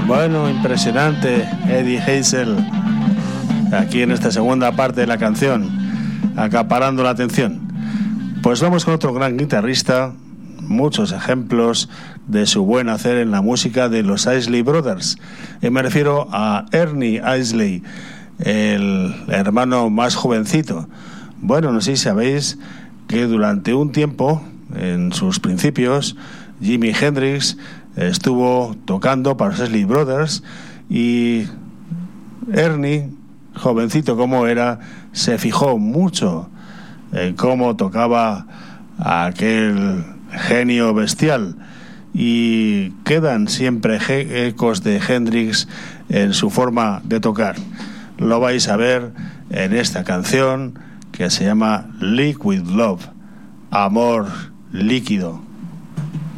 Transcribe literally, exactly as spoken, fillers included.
Bueno, impresionante Eddie Hazel aquí en esta segunda parte de la canción, acaparando la atención. Pues vamos con otro gran guitarrista, muchos ejemplos de su buen hacer en la música de los Isley Brothers. Y me refiero a Ernie Isley, el hermano más jovencito. Bueno, no sé si sabéis que durante un tiempo, en sus principios, Jimi Hendrix estuvo tocando para los Isley Brothers y Ernie, jovencito como era, se fijó mucho en cómo tocaba aquel genio bestial y quedan siempre ecos de Hendrix en su forma de tocar. Lo vais a ver en esta canción que se llama Liquid Love, amor líquido.